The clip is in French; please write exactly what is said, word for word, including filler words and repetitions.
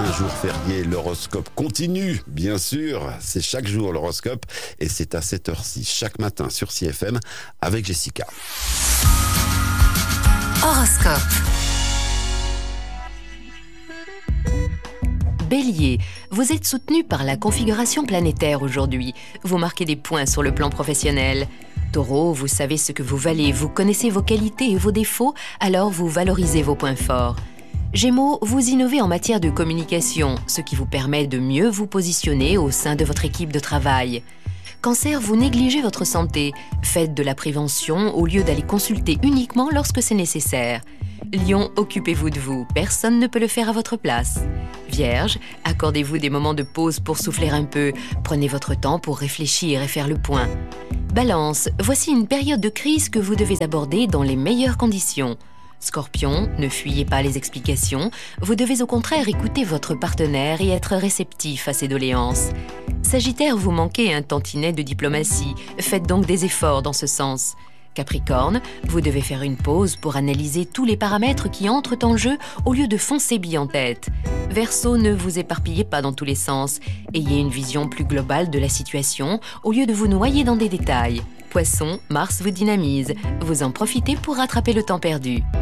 un jour férié, l'horoscope continue, bien sûr. C'est chaque jour l'horoscope et c'est à cette heure-ci, chaque matin sur C F M avec Jessica. Horoscope. Bélier, vous êtes soutenu par la configuration planétaire aujourd'hui. Vous marquez des points sur le plan professionnel. Taureau, vous savez ce que vous valez, vous connaissez vos qualités et vos défauts, alors vous valorisez vos points forts. Gémeaux, vous innovez en matière de communication, ce qui vous permet de mieux vous positionner au sein de votre équipe de travail. Cancer, vous négligez votre santé. Faites de la prévention au lieu d'aller consulter uniquement lorsque c'est nécessaire. Lion, occupez-vous de vous, personne ne peut le faire à votre place. Vierge, accordez-vous des moments de pause pour souffler un peu. Prenez votre temps pour réfléchir et faire le point. Balance, voici une période de crise que vous devez aborder dans les meilleures conditions. Scorpion, ne fuyez pas les explications, vous devez au contraire écouter votre partenaire et être réceptif à ses doléances. Sagittaire, vous manquez un tantinet de diplomatie, faites donc des efforts dans ce sens. Capricorne, vous devez faire une pause pour analyser tous les paramètres qui entrent en jeu au lieu de foncer bille en tête. Verseau, ne vous éparpillez pas dans tous les sens. Ayez une vision plus globale de la situation au lieu de vous noyer dans des détails. Poisson, Mars vous dynamise. Vous en profitez pour rattraper le temps perdu.